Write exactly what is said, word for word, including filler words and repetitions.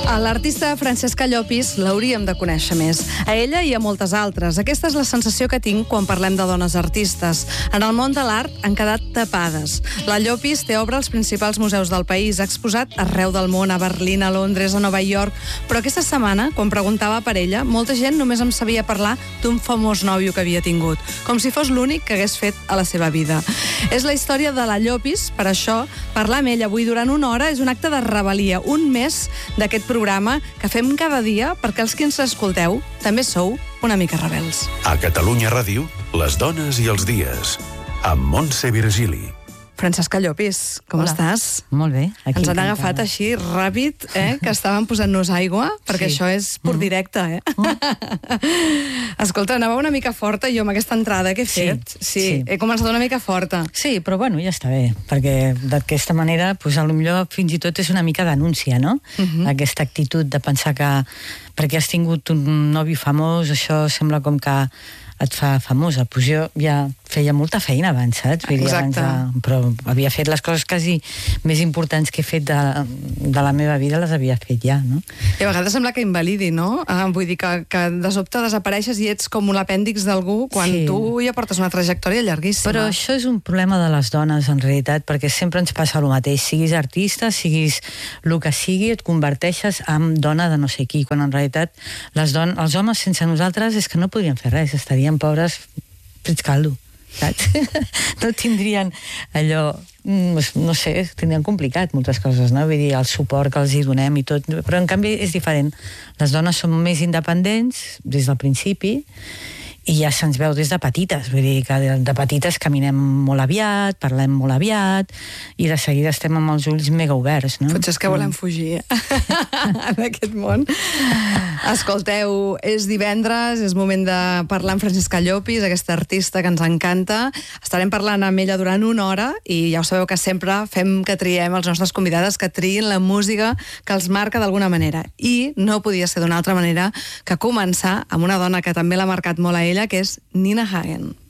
A l'artista Francesca Llopis l'hauríem de conèixer més. A ella i a moltes altres. Aquesta és la sensació que tinc quan parlem de dones artistes. En el món de l'art han quedat tapades. La Llopis té obra als principals museus del país, ha exposat arreu del món, a Berlín, a Londres, a Nova York, però aquesta setmana, quan preguntava per ella, molta gent només em sabia parlar d'un famós nòvio que havia tingut, com si fos l'únic que hagués fet a la seva vida. És la història de la Llopis, per això, parlar amb ella avui durant una hora és un acte de rebel·lia, un mes d'aquest programa que fem cada dia perquè els que ens escolteu també sou una mica rebels. A Catalunya Ràdio, les dones i els dies, amb Montse Virgili. Francesca Llopis, com Hola. estàs? Molt bé. Ens han encantada. agafat així ràpid, eh? que estàvem posant-nos aigua, perquè Sí. això és pur Mm. directe, eh? Mm. Escolta, anava una mica forta jo amb aquesta entrada que he Sí, fet. Sí, sí. he començat una mica forta. Sí, però bueno, ja està bé, perquè d'aquesta manera, pues, potser fins i tot és una mica denúncia, no? Mhm. Aquesta actitud de pensar que perquè has tingut un nòvio famós, això sembla com que et fa famosa. Pues jo ja feia molta feina abans, saps? Vull dir, abans Exacte. de, però havia fet les coses quasi més importants que he fet de, de la meva vida, les havia fet ja, no? I a vegades sembla que invalidi, no? Ah, vull dir que, que de sobte desapareixes i ets com un apèndix d'algú quan Sí. tu ja portes una trajectòria llarguíssima. Però això és un problema de les dones, en realitat, perquè sempre ens passa el mateix. Siguis artista, siguis el que sigui, et converteixes en dona de no sé qui, quan en realitat les don els homes sense nosaltres és que no podrien fer res, estaríem pobres frits caldo, saps? No tindrien allò, no sé, tindrien complicat moltes coses, no? Vull dir, el suport que els hi donem i tot, però en canvi és diferent. Les dones som més independents des del principi i ja se'ns veu des de petites, vull dir que de, de petites caminem molt aviat, parlem molt aviat i de seguida estem amb els ulls mega oberts, no? Potser és que volem fugir d'aquest món. Escolteu, és divendres, és moment de parlar amb Francesca Llopis, aquesta artista que ens encanta. Estarem parlant amb ella durant una hora i ja ho sabeu que sempre fem que triem els nostres convidades, que triïn la música que els marca d'alguna manera. I no podia ser d'una altra manera que començar amb una dona que també l'ha marcat molt a ella, que és Nina Hagen.